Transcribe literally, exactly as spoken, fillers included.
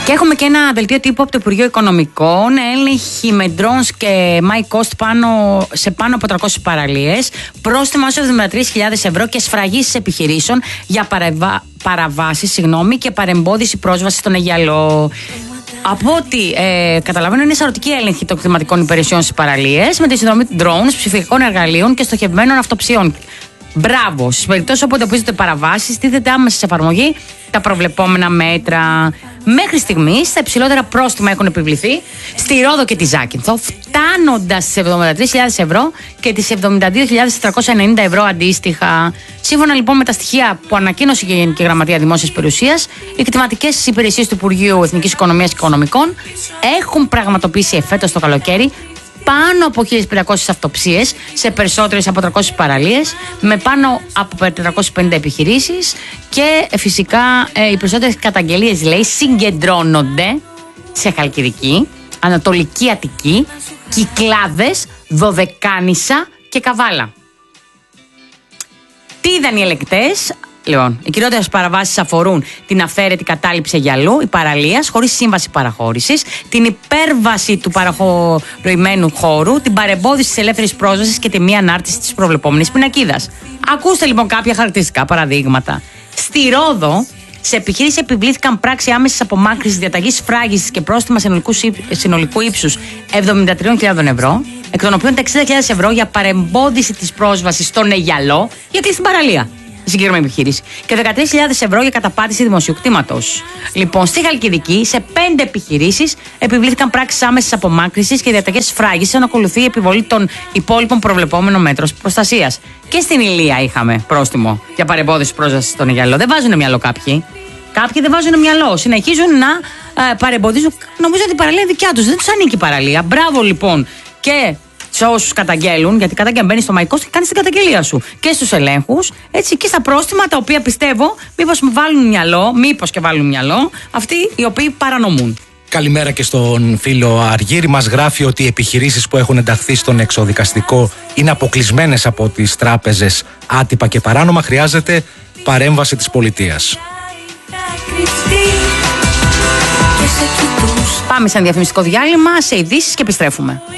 Και έχουμε και ένα δελτίο τύπου από το Υπουργείο Οικονομικών. Έλεγχοι με drones και my cost πάνω, σε πάνω από τριακόσιες παραλίες. Πρόστιμα ως εβδομήντα τρεις χιλιάδες ευρώ και σφραγίσεις επιχειρήσεων για παραβα... παραβάσεις συγγνώμη, και παρεμπόδιση πρόσβαση στον Αιγιαλό. Από ό,τι ε, καταλαβαίνω, είναι σαρωτική έλεγχη των κλιματικών υπηρεσιών στις παραλίες με τη συνδρομή drones, ψηφιακών εργαλείων και στοχευμένων αυτοψιών. Μπράβο! Στις περιπτώσεις όπου εντοπίζονται παραβάσεις, τίθεται άμεσα σε εφαρμογή τα προβλεπόμενα μέτρα. Μέχρι στιγμής, τα υψηλότερα πρόστιμα έχουν επιβληθεί στη Ρόδο και τη Ζάκυνθο, φτάνοντας στις εβδομήντα τρεις χιλιάδες ευρώ και τις εβδομήντα δύο χιλιάδες τετρακόσια ενενήντα ευρώ αντίστοιχα. Σύμφωνα λοιπόν με τα στοιχεία που ανακοίνωσε η Γενική Γραμματεία Δημόσιας Περιουσίας, οι κτηματικές υπηρεσίες του Υπουργείου Εθνικής Οικονομίας και Οικονομικών έχουν πραγματοποιήσει εφέτος το καλοκαίρι πάνω από χίλιες πεντακόσιες αυτοψίες σε περισσότερες από τριακόσιες παραλίες, με πάνω από τετρακόσιες πενήντα επιχειρήσεις και ε, φυσικά ε, οι περισσότερες καταγγελίες, λέει, συγκεντρώνονται σε Χαλκιδική, Ανατολική Αττική, Κυκλάδες, Δωδεκάνησα και Καβάλα. Τι είδαν οι ελεγκτές? Λοιπόν, οι κυριότερες παραβάσεις αφορούν την αυθαίρετη κατάληψη Αιγιαλού ή παραλίας χωρίς σύμβαση παραχώρησης, την υπέρβαση του παραχωρημένου χώρου, την παρεμπόδιση της ελεύθερης πρόσβασης και τη μη ανάρτηση της προβλεπόμενης πινακίδας. Ακούστε λοιπόν κάποια χαρακτηριστικά παραδείγματα. Στη Ρόδο, σε επιχείρηση επιβλήθηκαν πράξη άμεσης απομάκρυνσης, διαταγής φράγισης και πρόστιμα συνολικού ύψους εβδομήντα τρεις χιλιάδες ευρώ, εκ των οποίων τα εξήντα χιλιάδες ευρώ για παρεμπόδιση της πρόσβασης στον Αιγιαλό, γιατί στην παραλία. Συγκεκριμένη επιχείρηση. Και δεκατρείς χιλιάδες ευρώ για καταπάτηση δημοσίου κτήματος. Λοιπόν, στη Χαλκιδική, σε πέντε επιχειρήσεις επιβλήθηκαν πράξεις άμεσης απομάκρυνσης και διαταγές φράγισης, αν ακολουθεί η επιβολή των υπόλοιπων προβλεπόμενων μέτρων προστασίας. Και στην Ηλία είχαμε πρόστιμο για παρεμπόδιση πρόσβασης στον Αιγιαλό. Δεν βάζουν μυαλό κάποιοι. Κάποιοι δεν βάζουν μυαλό. Συνεχίζουν να ε, παρεμποδίζουν. Νομίζω ότι η παραλία είναι δικιά τους. Δεν τους ανήκει η παραλία. Μπράβο λοιπόν και σε όσους καταγγέλουν, γιατί καταγγέλνει, μπαίνει στο MyCost και κάνει την καταγγελία σου. Και στους ελέγχους, έτσι, και στα πρόστιμα, τα οποία πιστεύω μήπως βάλουν μυαλό, μήπως και βάλουν μυαλό, αυτοί οι οποίοι παρανομούν. Καλημέρα και στον φίλο Αργύρη. Μας γράφει ότι οι επιχειρήσεις που έχουν ενταχθεί στον εξοδικαστικό είναι αποκλεισμένες από τις τράπεζες άτυπα και παράνομα. Χρειάζεται παρέμβαση της πολιτείας. Πάμε σε ένα διαφημιστικό διάλειμμα, σε ειδήσεις και επιστρέφουμε.